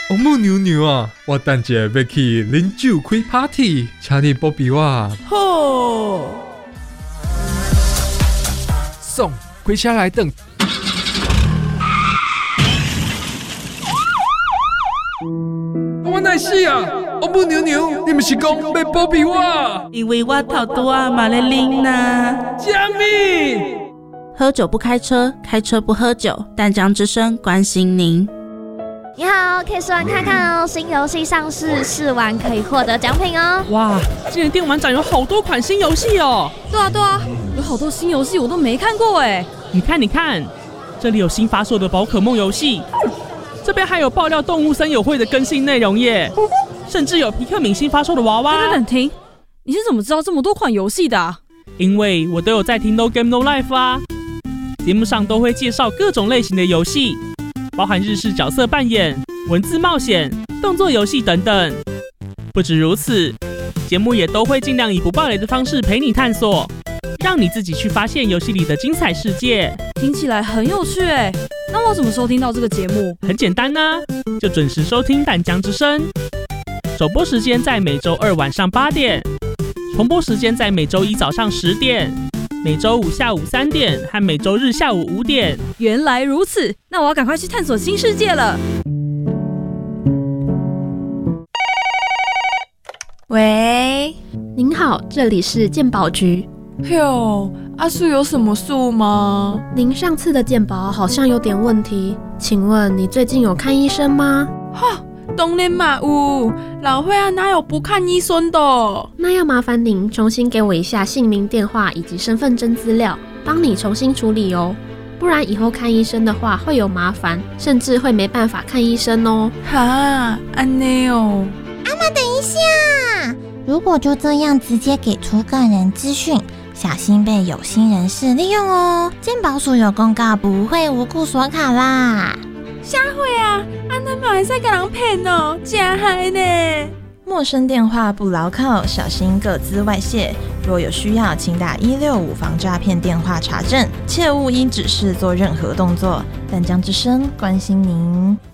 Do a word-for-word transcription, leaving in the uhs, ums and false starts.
王母娘娘啊，我等下要去啉酒开 party， 请你保庇我。 好， 送开车来等。我哪是啊？王母娘娘，你不是讲要保庇我？ 因为我头拄啊嘛咧啉呐。 什么？ 喝酒不开车，开车不喝酒。淡江之声关心您。 你好，可以试玩看看哦，新游戏上市，试玩可以获得奖品哦。 哇，今年电玩展有好多款新游戏哦。 对啊对啊，有好多新游戏我都没看过哎。 你看你看，这里有新发售的宝可梦游戏，这边还有爆料动物森友会的更新内容耶，甚至有皮克敏新发售的娃娃。 等等停，你是怎么知道这么多款游戏的啊？ 因为我都有在听 No Game No Life 啊，节目上都会介绍各种类型的游戏，包含日式角色扮演、文字冒险、动作游戏等等。不止如此，节目也都会尽量以不爆雷的方式陪你探索，让你自己去发现游戏里的精彩世界。 听起来很有趣哎，那我怎么收听到这个节目？ 很简单啊，就准时收听淡江之声。首播时间在每周二晚上八点，重播时间在每周一早上十点，每周五下午三点和每周日下午五点。 原来如此，那我要赶快去探索新世界了。 喂，您好，这里是健保局。 哟，阿树有什么事吗？ 您上次的健保好像有点问题，请问你最近有看医生吗？ 哈，当然嘛有，老岁仔哪有不看医生的？ 那要麻烦您重新给我一下姓名、电话以及身份证资料，帮你重新处理哦。不然以后看医生的话会有麻烦，甚至会没办法看医生哦。 哈，安内哦。 阿妈，等一下，如果就这样直接给出个人资讯，小心被有心人士利用哦。健保署有公告，不会无故锁卡啦。 啥会啊？安那嘛会使给人骗哦，真害呢。 陌生电话不牢靠，小心个资外泄。若有需要，请打一六五防诈骗电话查证，切勿因指示做任何动作。淡江之声关心您。